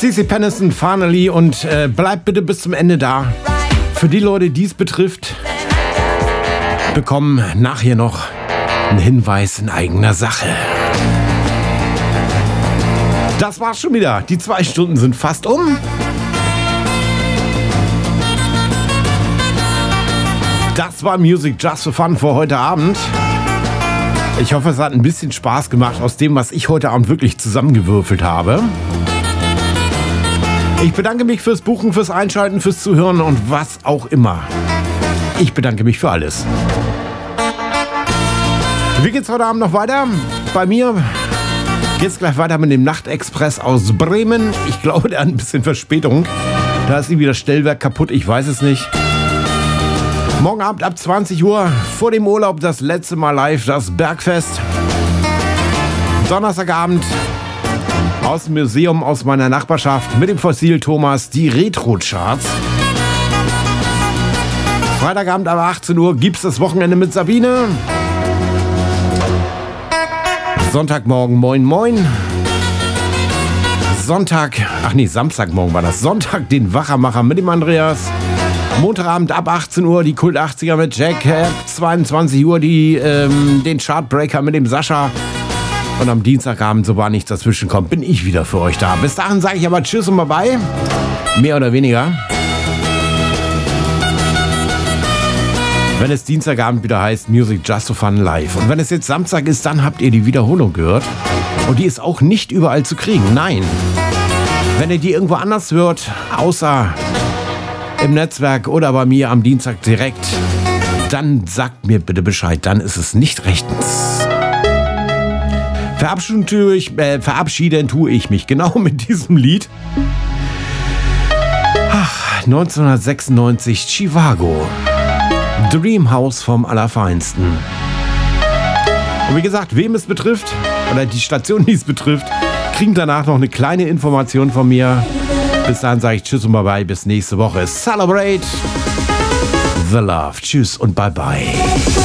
CeCe Peniston, Finally, und bleibt bitte bis zum Ende da. Für die Leute, die es betrifft, bekommen nachher noch einen Hinweis in eigener Sache. Das war's schon wieder. Die 2 Stunden sind fast um. Das war Music Just for Fun für heute Abend. Ich hoffe, es hat ein bisschen Spaß gemacht aus dem, was ich heute Abend wirklich zusammengewürfelt habe. Ich bedanke mich fürs Buchen, fürs Einschalten, fürs Zuhören und was auch immer. Ich bedanke mich für alles. Wie geht's heute Abend noch weiter? Bei mir geht's gleich weiter mit dem Nachtexpress aus Bremen. Ich glaube, der hat ein bisschen Verspätung. Da ist irgendwie das Stellwerk kaputt, ich weiß es nicht. Morgen Abend ab 20 Uhr vor dem Urlaub das letzte Mal live, das Bergfest. Donnerstagabend aus dem Museum aus meiner Nachbarschaft mit dem Fossil Thomas die Retro-Charts. Freitagabend ab 18 Uhr gibt's das Wochenende mit Sabine. Sonntagmorgen Moin Moin. Samstagmorgen war das. Sonntag den Wachermacher mit dem Andreas. Montagabend ab 18 Uhr die Kult 80er mit Jack. 22 Uhr den Chartbreaker mit dem Sascha. Und am Dienstagabend, so war nichts dazwischen kommt, bin ich wieder für euch da. Bis dahin sage ich aber Tschüss und Bye-bye. Mehr oder weniger. Wenn es Dienstagabend wieder heißt Music Just for Fun live. Und wenn es jetzt Samstag ist, dann habt ihr die Wiederholung gehört. Und die ist auch nicht überall zu kriegen. Nein. Wenn ihr die irgendwo anders hört, außer im Netzwerk oder bei mir am Dienstag direkt, dann sagt mir bitte Bescheid. Dann ist es nicht rechtens. Verabschieden tue ich mich genau mit diesem Lied. 1996 Chivago. Dreamhouse vom Allerfeinsten. Und wie gesagt, wem es betrifft, oder die Station, die es betrifft, kriegen danach noch eine kleine Information von mir. Bis dahin sage ich Tschüss und Bye-bye, bis nächste Woche. Celebrate the love. Tschüss und Bye-bye.